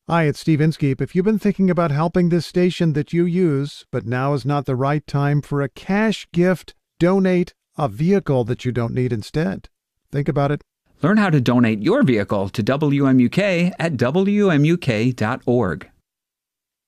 Hi, it's Steve Inskeep. If you've been thinking about helping this station that you use, but now is not the right time for a cash gift, donate a vehicle that you don't need instead. Think about it. Learn how to donate your vehicle to WMUK at WMUK.org.